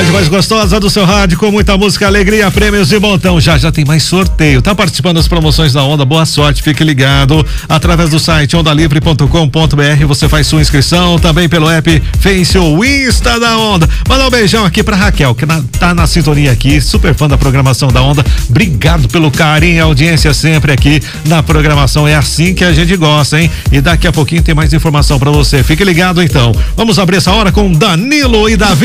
tarde mais gostosa do seu rádio, com muita música, alegria, prêmios e montão. Já tem mais sorteio. Tá participando das promoções da Onda? Boa sorte, fique ligado. Através do site ondalivre.com.br você faz sua inscrição, também pelo app Face ou Insta da Onda. Manda um beijão aqui pra Raquel, que tá na sintonia aqui, super fã da programação da Onda. Obrigado pelo carinho e audiência sempre aqui na programação. É assim que a gente gosta, hein? E daqui a pouquinho tem mais informação pra você. Fique ligado então. Vamos abrir essa hora com Danilo e Davi.